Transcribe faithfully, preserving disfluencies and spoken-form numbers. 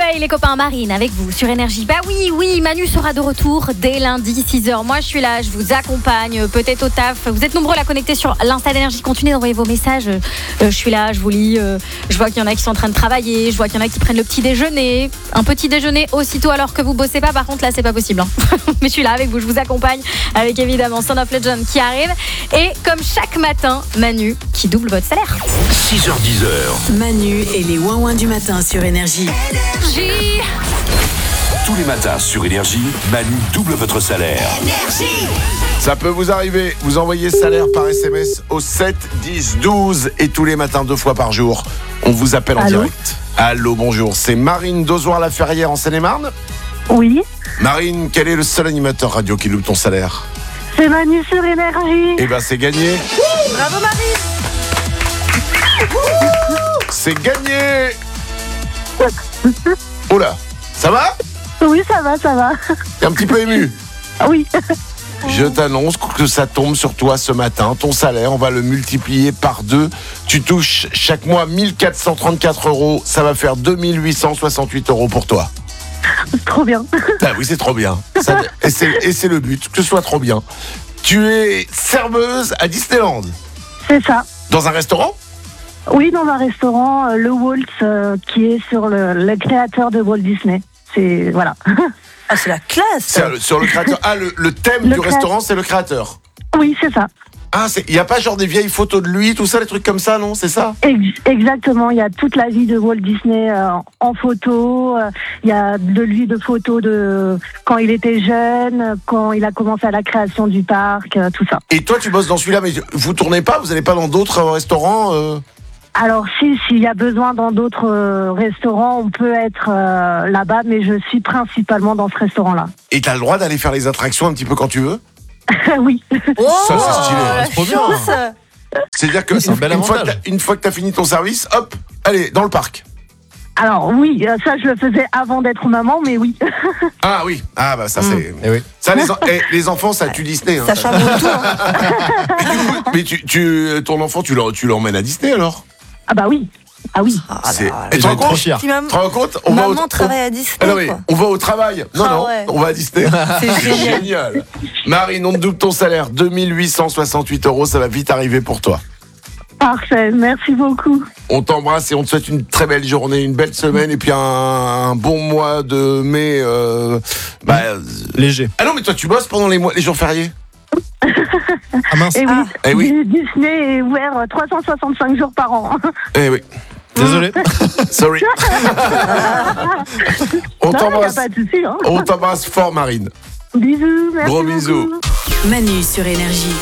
Hey les copains, Marine avec vous sur Énergie. Bah oui, oui, Manu sera de retour dès lundi six heures. Moi je suis là, je vous accompagne, peut-être au taf. Vous êtes nombreux à la connecter sur l'Insta d'Énergie. Continuez d'envoyer vos messages. Euh, je suis là, je vous lis. Euh, je vois qu'il y en a qui sont en train de travailler. Je vois qu'il y en a qui prennent le petit déjeuner. Un petit déjeuner aussitôt alors que vous bossez pas. Par contre là c'est pas possible. Hein. Mais je suis là avec vous, je vous accompagne avec évidemment Son of Legend qui arrive. Et comme chaque matin, Manu qui double votre salaire. six heures dix heures. Manu et les ouin-ouin du matin sur Énergie. Énergie. Tous les matins sur Énergie, Manu double votre salaire. Énergie. Ça peut vous arriver, vous envoyez salaire par S M S au sept dix douze et tous les matins, deux fois par jour, on vous appelle en Allô direct. Allô, bonjour, c'est Marine d'Ozoir-la-Ferrière en Seine-et-Marne. Oui, Marine, quel est le seul animateur radio qui loupe ton salaire? c'est Manu sur Énergie. Eh ben c'est gagné. Bravo Marine. C'est gagné. Oh là, ça va? Oui, ça va, ça va. T'es un petit peu ému. Oui, Je t'annonce que ça tombe sur toi ce matin. Ton salaire, on va le multiplier par deux. Tu touches chaque mois mille quatre cent trente-quatre euros. Ça va faire deux mille huit cent soixante-huit euros pour toi. trop bien. Ah oui, c'est trop bien. Ça- et, c'est, et c'est le but, que ce soit trop bien. Tu es serveuse à Disneyland. C'est ça. Dans un restaurant? Oui, dans un restaurant, euh, le Walt, euh, qui est sur le, le créateur de Walt Disney. C'est, voilà. Ah, c'est la classe. C'est sur le créateur. Ah, le, le thème Le du créa- restaurant, c'est le créateur. Oui, c'est ça. Ah, il n'y a pas genre des vieilles photos de lui, tout ça, des trucs comme ça, non? C'est ça? Ex- exactement. Il y a toute la vie de Walt Disney euh, en photo. Euh, Il y a de lui de photos de quand il était jeune, quand il a commencé à la création du parc, euh, tout ça. Et toi, tu bosses dans celui-là, mais vous tournez pas? Vous n'allez pas dans d'autres euh, restaurants euh Alors si, s'il y a besoin dans d'autres euh, restaurants, on peut être euh, là-bas, mais je suis principalement dans ce restaurant-là. Et t'as le droit d'aller faire les attractions un petit peu quand tu veux? Oui. Oh, Ça, c'est stylé, hein. la Trop bien. chance. C'est-à-dire que Oui, c'est un une, bel une fois que avantage. t'as- une fois que t'as fini ton service, hop, allez, dans le parc. Alors oui, euh, ça je le faisais avant d'être maman, mais oui. Ah oui, ah bah ça c'est... Eh oui. Ça, les, en- eh, les enfants, ça tue Disney. Hein. Ça chamboule tout. Hein. Mais, du coup, mais tu, tu, ton enfant, tu l'en- tu l'emmènes à Disney alors? Ah bah oui. Ah oui. Ah C'est- là là. Et tu te J'en rends ai trop compte? fier. Puis mam- Tu te rends compte? On va au- Maman on- travaille à Disney. Ah non, mais quoi. on va au travail. Non, Ah non, ouais. on va à Disney. C'est C'est génial. génial. Marine, on te double ton salaire. deux mille huit cent soixante-huit euros, ça va vite arriver pour toi. Parfait, merci beaucoup. On t'embrasse et on te souhaite une très belle journée, une belle semaine et puis un, un bon mois de mai. Euh, bah, euh, Léger. Ah non, mais toi, tu bosses pendant les, mois, les jours fériés? Ah mince. Et oui, Ah. Eh oui. Disney est ouvert euh, trois cent soixante-cinq jours par an. Eh oui. Désolé. Sorry. on Non, il n'y a t'embrasse. pas de souci. Hein. On t'embrasse fort, Marine. Bisous, merci Gros beaucoup. bisous. Manu sur Énergie.